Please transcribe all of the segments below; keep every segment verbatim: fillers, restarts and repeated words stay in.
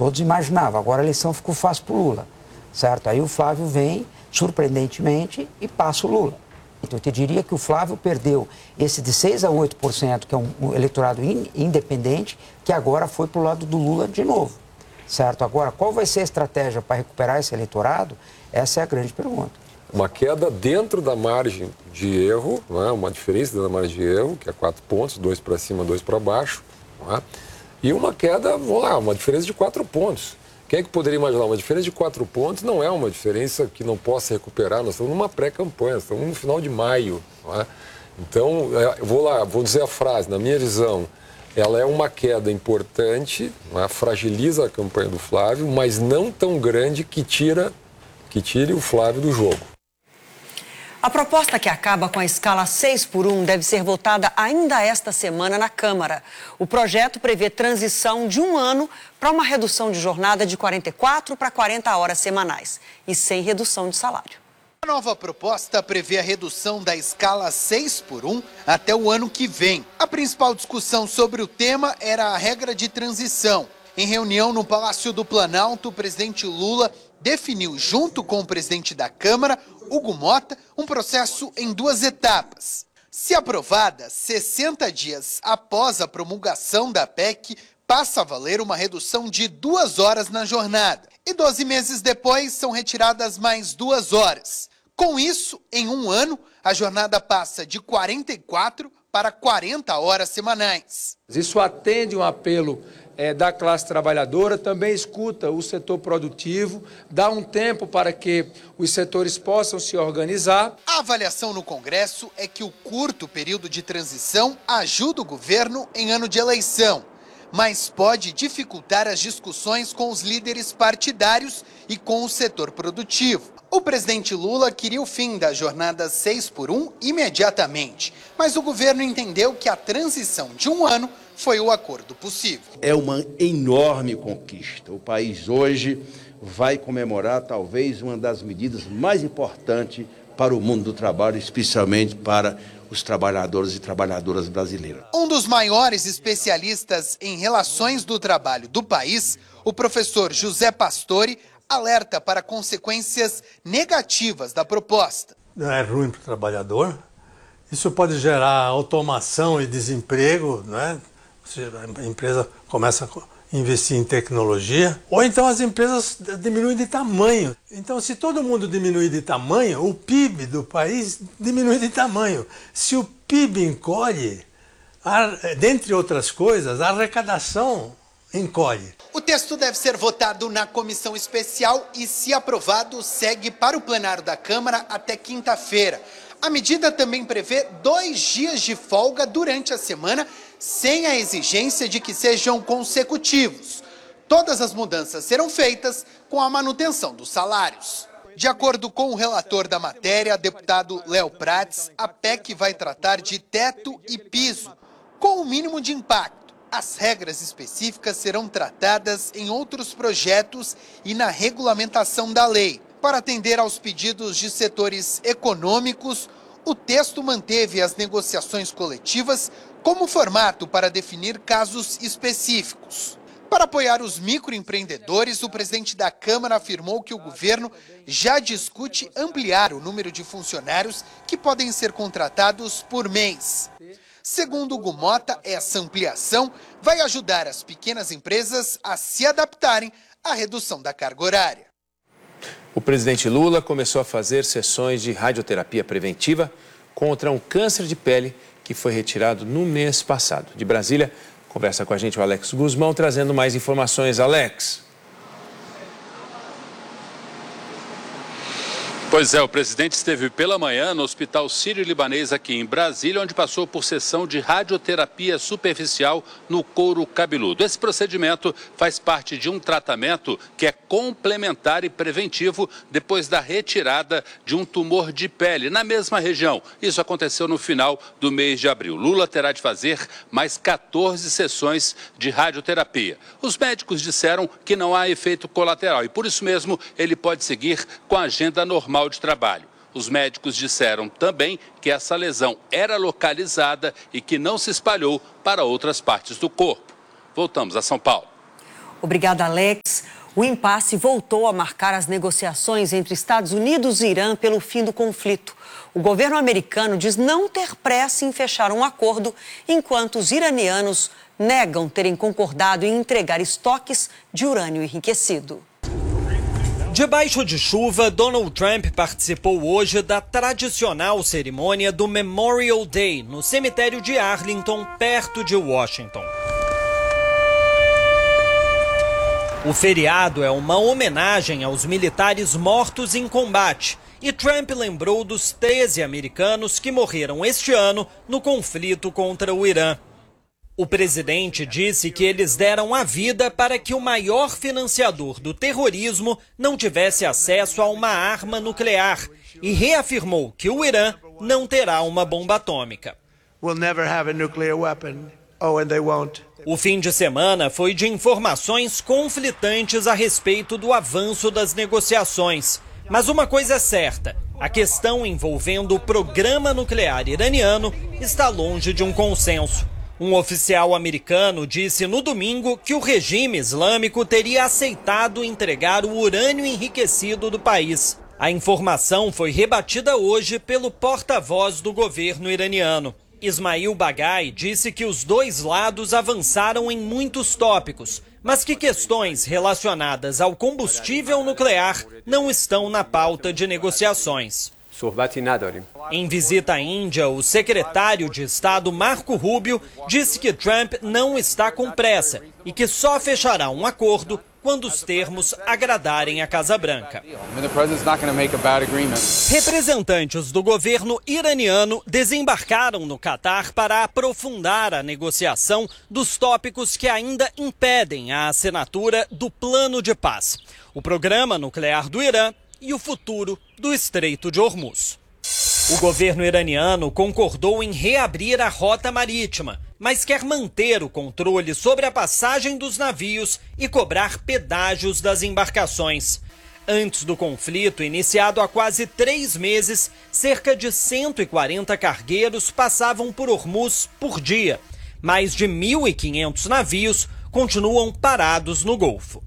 Todos imaginavam, agora a eleição ficou fácil para o Lula, certo? Aí o Flávio vem, surpreendentemente, e passa o Lula. Então, eu te diria que o Flávio perdeu esse de seis a oito por cento, que é um, um eleitorado in, independente, que agora foi para o lado do Lula de novo, certo? Agora, qual vai ser a estratégia para recuperar esse eleitorado? Essa é a grande pergunta. Uma queda dentro da margem de erro, não é? Uma diferença da margem de erro, que é quatro pontos, dois para cima, dois para baixo, não é? E uma queda, vamos lá, uma diferença de quatro pontos. Quem é que poderia imaginar? Uma diferença de quatro pontos não é uma diferença que não possa recuperar. Nós estamos numa pré-campanha, estamos no final de maio. Não é? Então, eu vou lá, vou dizer a frase, na minha visão, ela é uma queda importante, não é? Fragiliza a campanha do Flávio, mas não tão grande que, tira, que tire o Flávio do jogo. A proposta que acaba com a escala seis por um deve ser votada ainda esta semana na Câmara. O projeto prevê transição de um ano para uma redução de jornada de quarenta e quatro para quarenta horas semanais e sem redução de salário. A nova proposta prevê a redução da escala seis por um até o ano que vem. A principal discussão sobre o tema era a regra de transição. Em reunião no Palácio do Planalto, o presidente Lula definiu, junto com o presidente da Câmara, Hugo Mota, um processo em duas etapas. Se aprovada, sessenta dias após a promulgação da P E C, passa a valer uma redução de duas horas na jornada. E doze meses depois, são retiradas mais duas horas. Com isso, em um ano, a jornada passa de quarenta e quatro para quarenta horas semanais. Isso atende um apelo É, da classe trabalhadora, também escuta o setor produtivo, dá um tempo para que os setores possam se organizar. A avaliação no Congresso é que o curto período de transição ajuda o governo em ano de eleição, mas pode dificultar as discussões com os líderes partidários e com o setor produtivo. O presidente Lula queria o fim da jornada seis por um imediatamente, mas o governo entendeu que a transição de um ano foi o acordo possível. É uma enorme conquista. O país hoje vai comemorar talvez uma das medidas mais importantes para o mundo do trabalho, especialmente para os trabalhadores e trabalhadoras brasileiras. Um dos maiores especialistas em relações do trabalho do país, o professor José Pastore, alerta para consequências negativas da proposta. Não é ruim para o trabalhador. Isso pode gerar automação e desemprego, não é? A empresa começa a investir em tecnologia, ou então as empresas diminuem de tamanho. Então, se todo mundo diminuir de tamanho, o P I B do país diminui de tamanho. Se o P I B encolhe, a, dentre outras coisas, a arrecadação encolhe. O texto deve ser votado na comissão especial e, se aprovado, segue para o plenário da Câmara até quinta-feira. A medida também prevê dois dias de folga durante a semana, sem a exigência de que sejam consecutivos. Todas as mudanças serão feitas com a manutenção dos salários. De acordo com o relator da matéria, deputado Léo Prates, a P E C vai tratar de teto e piso, com o mínimo de impacto. As regras específicas serão tratadas em outros projetos e na regulamentação da lei. Para atender aos pedidos de setores econômicos, o texto manteve as negociações coletivas como formato para definir casos específicos. Para apoiar os microempreendedores, o presidente da Câmara afirmou que o governo já discute ampliar o número de funcionários que podem ser contratados por mês. Segundo Hugo Mota, essa ampliação vai ajudar as pequenas empresas a se adaptarem à redução da carga horária. O presidente Lula começou a fazer sessões de radioterapia preventiva contra um câncer de pele que foi retirado no mês passado. De Brasília, conversa com a gente o Alex Guzmão, trazendo mais informações. Alex. Pois é, o presidente esteve pela manhã no Hospital Sírio-Libanês aqui em Brasília, onde passou por sessão de radioterapia superficial no couro cabeludo. Esse procedimento faz parte de um tratamento que é complementar e preventivo depois da retirada de um tumor de pele na mesma região. Isso aconteceu no final do mês de abril. Lula terá de fazer mais quatorze sessões de radioterapia. Os médicos disseram que não há efeito colateral e, por isso mesmo, ele pode seguir com a agenda normal de trabalho. Os médicos disseram também que essa lesão era localizada e que não se espalhou para outras partes do corpo. Voltamos a São Paulo. Obrigada, Alex. O impasse voltou a marcar as negociações entre Estados Unidos e Irã pelo fim do conflito. O governo americano diz não ter pressa em fechar um acordo, enquanto os iranianos negam terem concordado em entregar estoques de urânio enriquecido. Debaixo de chuva, Donald Trump participou hoje da tradicional cerimônia do Memorial Day no cemitério de Arlington, perto de Washington. O feriado é uma homenagem aos militares mortos em combate e Trump lembrou dos treze americanos que morreram este ano no conflito contra o Irã. O presidente disse que eles deram a vida para que o maior financiador do terrorismo não tivesse acesso a uma arma nuclear e reafirmou que o Irã não terá uma bomba atômica. We'll never have a nuclear weapon. Oh, and they won't. O fim de semana foi de informações conflitantes a respeito do avanço das negociações. Mas uma coisa é certa, a questão envolvendo o programa nuclear iraniano está longe de um consenso. Um oficial americano disse no domingo que o regime islâmico teria aceitado entregar o urânio enriquecido do país. A informação foi rebatida hoje pelo porta-voz do governo iraniano. Ismail Baghai disse que os dois lados avançaram em muitos tópicos, mas que questões relacionadas ao combustível nuclear não estão na pauta de negociações. Em visita à Índia, o secretário de Estado Marco Rubio disse que Trump não está com pressa e que só fechará um acordo quando os termos agradarem a Casa Branca. Representantes do governo iraniano desembarcaram no Catar para aprofundar a negociação dos tópicos que ainda impedem a assinatura do plano de paz: o programa nuclear do Irã e o futuro do Estreito de Hormuz. O governo iraniano concordou em reabrir a rota marítima, mas quer manter o controle sobre a passagem dos navios e cobrar pedágios das embarcações. Antes do conflito, iniciado há quase três meses, cerca de cento e quarenta cargueiros passavam por Hormuz por dia. Mais de mil e quinhentos navios continuam parados no Golfo.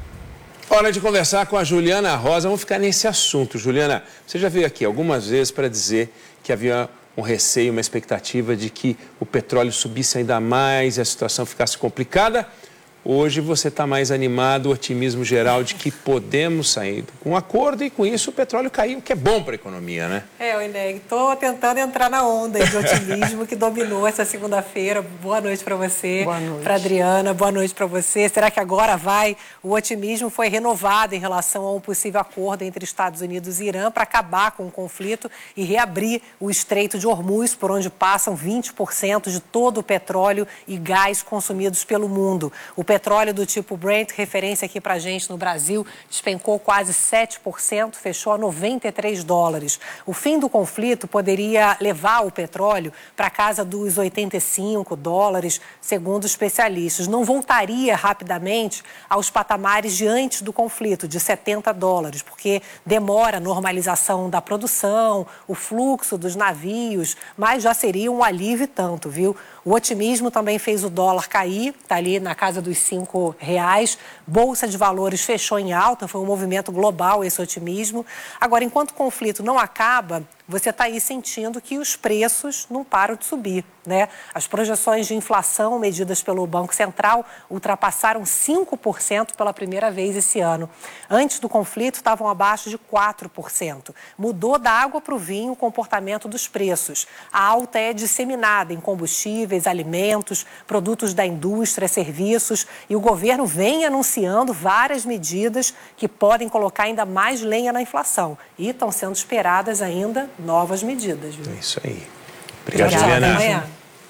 Hora de conversar com a Juliana Rosa. Vamos ficar nesse assunto. Juliana, você já veio aqui algumas vezes para dizer que havia um receio, uma expectativa de que o petróleo subisse ainda mais e a situação ficasse complicada. Hoje você está mais animado, o otimismo geral de que podemos sair com um acordo e com isso o petróleo caiu, o que é bom para a economia, né? É, Oineg, estou tentando entrar na onda de otimismo que dominou essa segunda-feira. Boa noite para você, para Adriana, boa noite para você. Será que agora vai? O otimismo foi renovado em relação a um possível acordo entre Estados Unidos e Irã para acabar com o conflito e reabrir o Estreito de Hormuz, por onde passam vinte por cento de todo o petróleo e gás consumidos pelo mundo. O petróleo do tipo Brent, referência aqui para a gente no Brasil, despencou quase sete por cento, fechou a noventa e três dólares. O fim do conflito poderia levar o petróleo para casa dos oitenta e cinco dólares, segundo especialistas. Não voltaria rapidamente aos patamares de antes do conflito, de setenta dólares, porque demora a normalização da produção, o fluxo dos navios, mas já seria um alívio tanto, viu? O otimismo também fez o dólar cair, está ali na casa dos cinco reais. Bolsa de Valores fechou em alta, foi um movimento global esse otimismo. Agora, enquanto o conflito não acaba, você está aí sentindo que os preços não param de subir, né? As projeções de inflação medidas pelo Banco Central ultrapassaram cinco por cento pela primeira vez esse ano. Antes do conflito, estavam abaixo de quatro por cento. Mudou da água para o vinho o comportamento dos preços. A alta é disseminada em combustíveis, alimentos, produtos da indústria, serviços, e o governo vem anunciando várias medidas que podem colocar ainda mais lenha na inflação. E estão sendo esperadas ainda novas medidas. Viu? É isso aí. Obrigado, Juliana.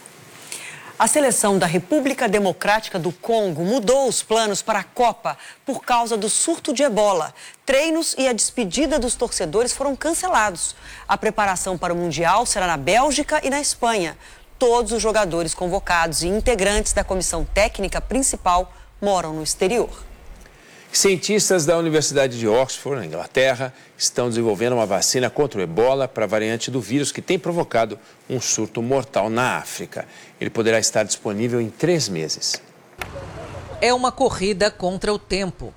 A seleção da República Democrática do Congo mudou os planos para a Copa por causa do surto de ebola. Treinos e a despedida dos torcedores foram cancelados. A preparação para o Mundial será na Bélgica e na Espanha. Todos os jogadores convocados e integrantes da comissão técnica principal moram no exterior. Cientistas da Universidade de Oxford, na Inglaterra, estão desenvolvendo uma vacina contra o ebola para a variante do vírus que tem provocado um surto mortal na África. Ele poderá estar disponível em três meses. É uma corrida contra o tempo.